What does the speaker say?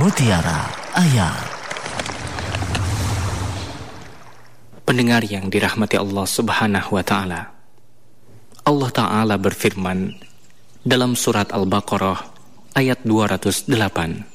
Mutiara Ayat. Pendengar yang dirahmati Allah Subhanahu wa Ta'ala, Allah Ta'ala berfirman dalam surat Al-Baqarah ayat 208,